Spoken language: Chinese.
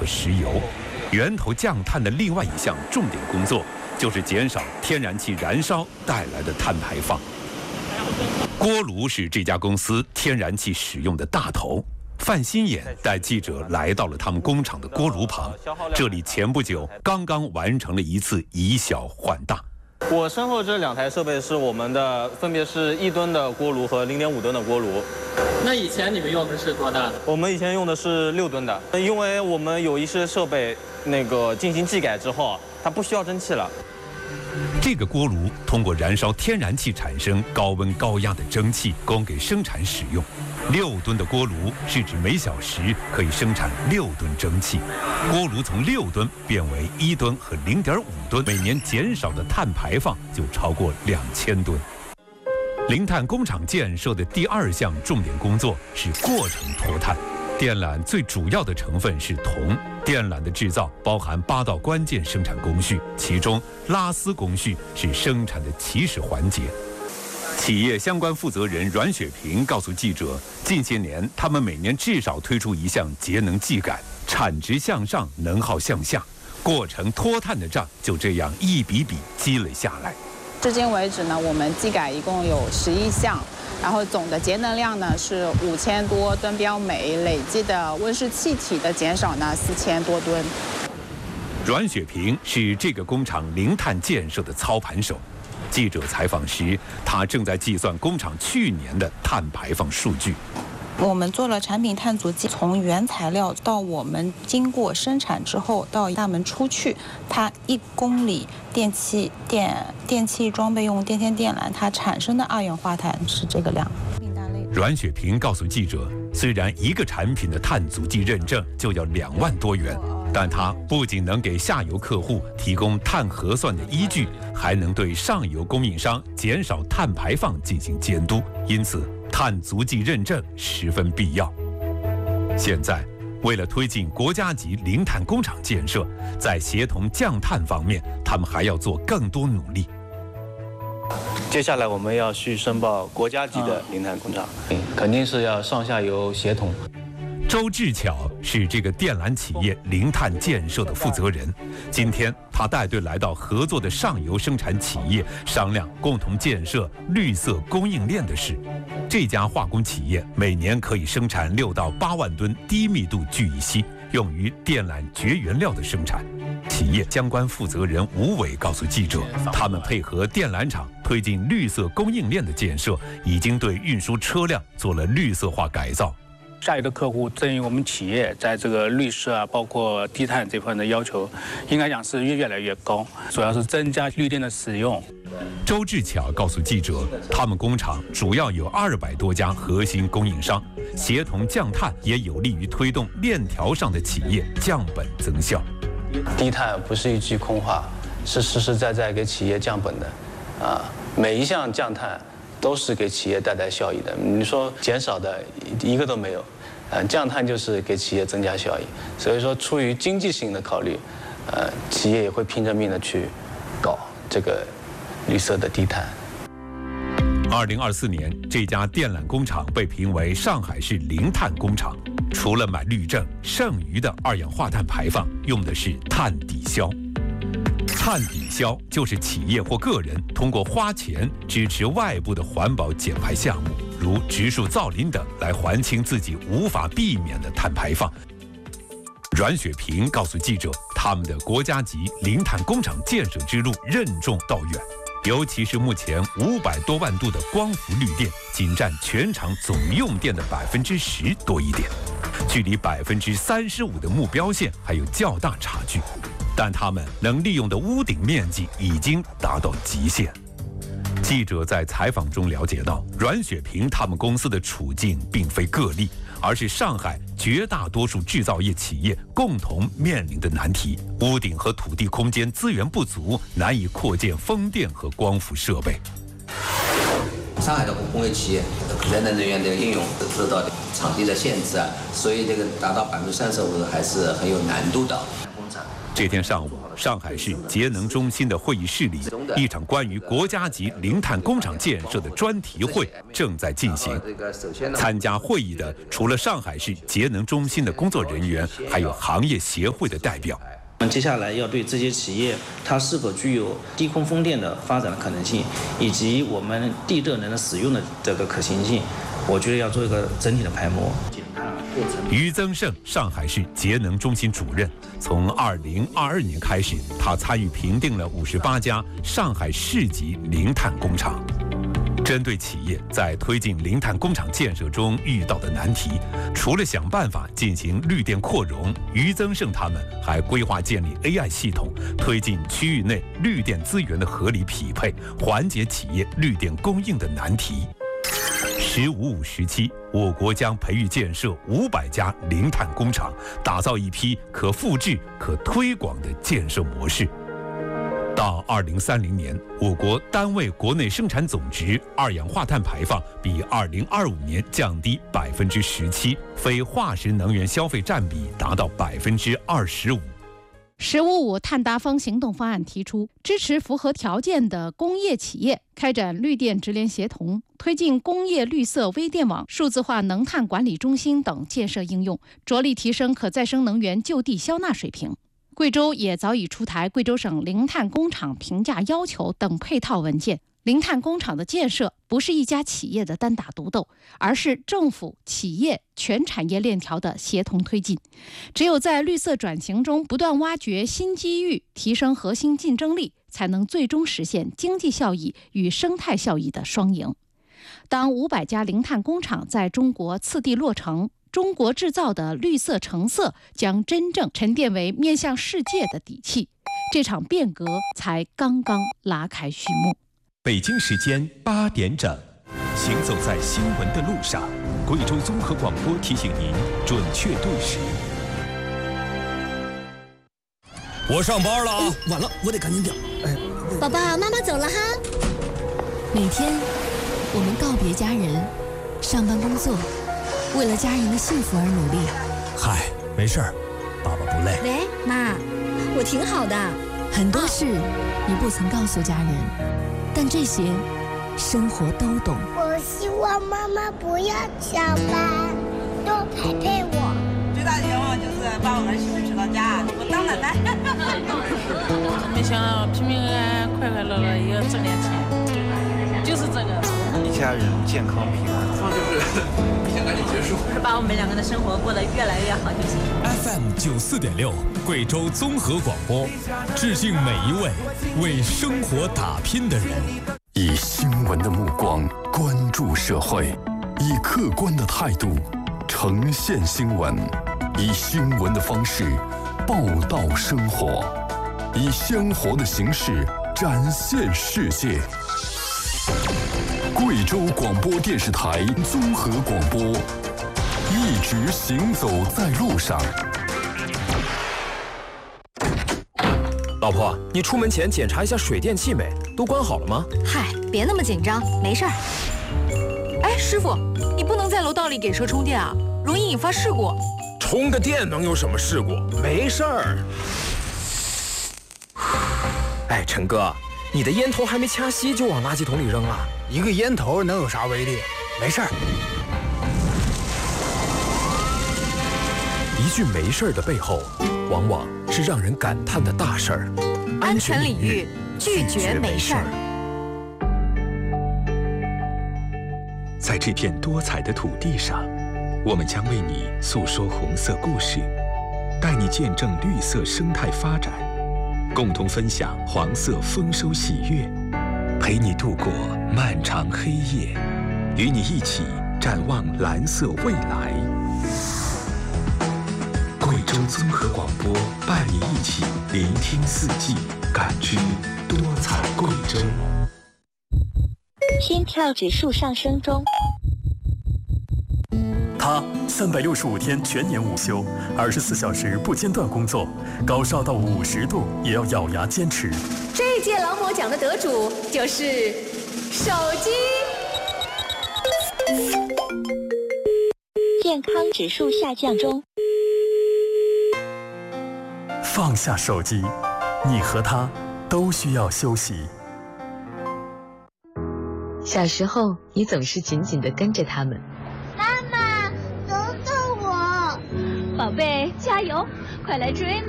和石油。源头降碳的另外一项重点工作，就是减少天然气燃烧带来的碳排放。锅炉是这家公司天然气使用的大头。范新眼带记者来到了他们工厂的锅炉旁，这里前不久刚刚完成了一次以小换大。 我身后这2台设备是我们的，分别是1吨的锅炉和0.5吨的锅炉。 那以前你们用的是多大的？ 我们以前用的是6吨的，因为我们有一些设备进行技改之后，它不需要蒸汽了。 这个锅炉通过燃烧天然气产生高温高压的蒸汽，供给生产使用。6吨的锅炉是指每小时可以生产6吨蒸汽。锅炉从6吨变为1吨和0.5吨，每年减少的碳排放就超过2000吨。零碳工厂建设的第2项重点工作是过程脱碳。电缆最主要的成分是铜，电缆的制造包含8道关键生产工序，其中拉丝工序是生产的起始环节。企业相关负责人阮雪萍告诉记者，近些年他们每年至少推出一项节能技改，产值向上，能耗向下，过程脱碳的账就这样一笔笔积累下来。 至今为止呢，我们技改一共有11项。然后总的节能量呢是5000多吨标煤，累计的温室气体的减少呢4000多吨。 阮雪萍是这个工厂零碳建设的操盘手。记者采访时，他正在计算工厂去年的碳排放数据。 我们做了产品碳足迹，从原材料到我们经过生产之后到大门出去，它1公里电器装备用电线电缆，它产生的二氧化碳是这个量。 阮雪萍告诉记者，虽然一个产品的碳足迹认证就要2万多元，但它不仅能给下游客户提供碳核算的依据，还能对上游供应商减少碳排放进行监督，因此碳足迹认证十分必要。现在，为了推进国家级零碳工厂建设，在协同降碳方面，他们还要做更多努力。 接下来我们要去申报国家级的零碳工厂，肯定是要上下游协同。 周志巧是这个电缆企业零碳建设的负责人。今天他带队来到合作的上游生产企业，商量共同建设绿色供应链的事。这家化工企业每年可以生产6到8万吨低密度聚乙烯，用于电缆绝原料的生产。企业相关负责人吴伟告诉记者，他们配合电缆厂推进绿色供应链的建设，已经对运输车辆做了绿色化改造。 下游的客户对于我们企业在这个绿色啊，包括低碳这块的要求，应该讲是越来越高，主要是增加绿电的使用。 周志巧告诉记者，他们工厂主要有200多家核心供应商，协同降碳也有利于推动链条上的企业降本增效。 低碳不是一句空话，是实实在在给企业降本的，每一项降碳都是给企业带来效益的。你说减少的一个都没有，降碳就是给企业增加效益。所以说，出于经济性的考虑，企业也会拼着命的去搞这个绿色的低碳。 2024年，这家电缆工厂被评为上海市零碳工厂。除了买绿证，剩余的二氧化碳排放用的是碳抵消。碳抵消就是企业或个人通过花钱支持外部的环保减排项目，如植树造林等，来还清自己无法避免的碳排放。阮雪萍告诉记者，他们的国家级零碳工厂建设之路任重道远，尤其是目前500多万度的光伏绿电，仅占全厂总用电的10%多一点，距离35%的目标线还有较大差距。但他们能利用的屋顶面积已经达到极限。记者在采访中了解到，阮雪萍他们公司的处境并非个例，而是上海绝大多数制造业企业共同面临的难题。屋顶和土地空间资源不足，难以扩建风电和光伏设备。 上海的工业企业人能源的应用受到场地的限制所以这个达到35%还是很有难度的。 这天上午，上海市节能中心的会议室里，一场关于国家级零碳工厂建设的专题会正在进行。参加会议的除了上海市节能中心的工作人员，还有行业协会的代表。 我们接下来要对这些企业，它是否具有低空风电的发展的可能性，以及我们地热能的使用的这个可行性，我觉得要做一个整体的排摸。 于增胜，上海市节能中心主任，从2022年开始，他参与评定了58家上海市级零碳工厂。针对企业在推进零碳工厂建设中遇到的难题，除了想办法进行绿电扩容，于增胜他们还规划建立 AI 系统，推进区域内绿电资源的合理匹配，缓解企业绿电供应的难题。“15+5”时期，我国将培育建设500家零碳工厂，打造一批可复制、可推广的建设模式。到2030年，我国单位国内生产总值二氧化碳排放比2025年降低17%，非化石能源消费占比达到25%。 “15+5”碳达峰行动方案提出，支持符合条件的工业企业开展绿电直联协同，推进工业绿色微电网、数字化能碳管理中心等建设应用，着力提升可再生能源就地消纳水平。贵州也早已出台贵州省零碳工厂评价要求等配套文件。零碳工厂的建设不是一家企业的单打独斗，而是政府、企业全产业链条的协同推进。只有在绿色转型中不断挖掘新机遇，提升核心竞争力，才能最终实现经济效益与生态效益的双赢。当500家零碳工厂在中国次第落成，中国制造的绿色成色将真正沉淀为面向世界的底气，这场变革才刚刚拉开序幕。 北京时间8点整，行走在新闻的路上，贵州综合广播提醒您准确对时。 我上班了啊，晚了，我得赶紧点。 宝宝，妈妈走了哈。每天，我们告别家人，上班工作，为了家人的幸福而努力。 嗨，没事儿，爸爸不累。 喂，妈，我挺好的。很多事你不曾告诉家人，但这些生活都懂。 我希望妈妈不要上班，多陪陪我。 最大的愿望就是把我儿媳妇娶到家，我当奶奶。 没想到平平安安、快快乐乐也要挣点钱，就是这个。 一家人健康平安，就是先赶紧结束， 把我们两个的生活过得越来越好就行。 FM 94.6，贵州综合广播，致敬每一位为生活打拼的人。 以新闻的目光关注社会，以客观的态度呈现新闻，以新闻的方式报道生活，以鲜活的形式展现世界。贵州广播电视台综合广播，一直行走在路上。 老婆，你出门前检查一下水电气没？都关好了吗？ 嗨，别那么紧张，没事儿。 哎，师傅，你不能在楼道里给车充电啊，容易引发事故。 充个电能有什么事故？没事儿。哎，陈哥，你的烟头还没掐熄就往垃圾桶里扔了。 一个烟头能有啥威力？没事儿。 一句没事儿的背后，往往是让人感叹的大事儿。 安全领域，拒绝没事儿。 在这片多彩的土地上，我们将为你诉说红色故事，带你见证绿色生态发展，共同分享黄色丰收喜悦，陪你度过漫长黑夜，与你一起展望蓝色未来。贵州综合广播伴你一起聆听四季，感知多彩贵州。 心跳指数上升中。 他365天全年无休，24小时不间断工作，高烧到50度也要咬牙坚持。 这届劳模奖的得主就是手机。健康指数下降中。 放下手机，你和他都需要休息。 小时候，你总是紧紧地跟着他们。 妈妈，等等我！ 宝贝，加油，快来追嘛！